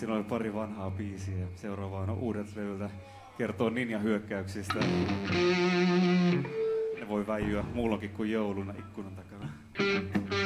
Siinä oli pari vanhaa biisiä ja seuraavaan on uudet levyltä. Kertoo ninja-hyökkäyksistä. Ne voi väijyä muullakin kuin jouluna ikkunan takana.